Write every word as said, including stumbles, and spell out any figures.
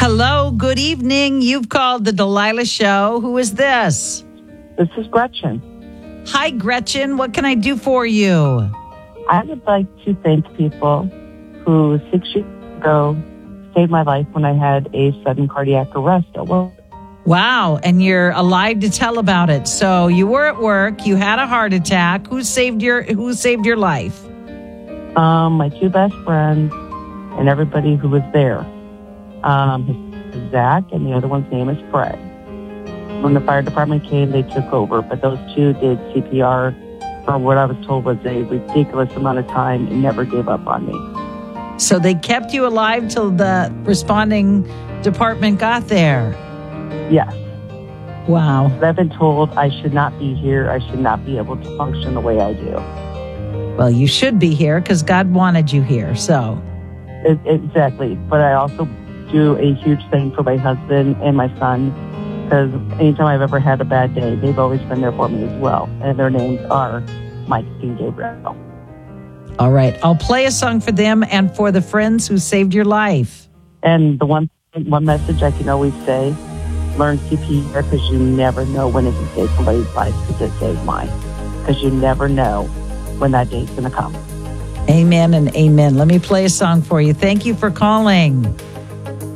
Hello, good evening. You've called the Delilah Show. Who is this? This is Gretchen. Hi, Gretchen. What can I do for you? I would like to thank people who six years ago saved my life when I had a sudden cardiac arrest at work. Wow, and you're alive to tell about it. So you were at work, you had a heart attack. Who saved your Who saved your life? Um, my two best friends and everybody who was there. Um, his name is Zach, and the other one's name is Fred. When the fire department came, they took over, but those two did C P R for what I was told was a ridiculous amount of time and never gave up on me. So they kept you alive till the responding department got there. Yes. Wow. But I've been told I should not be here. I should not be able to function the way I do. Well, you should be here because God wanted you here, so. It, exactly. But I also do a huge thing for my husband and my son, because anytime I've ever had a bad day, they've always been there for me as well. And their names are Mike and Gabriel. All right. I'll play a song for them and for the friends who saved your life. And the one one message I can always say, learn C P R, because you never know when it can save somebody's life, because it saved mine. Because you never know when that day's going to come. Amen and amen. Let me play a song for you. Thank you for calling.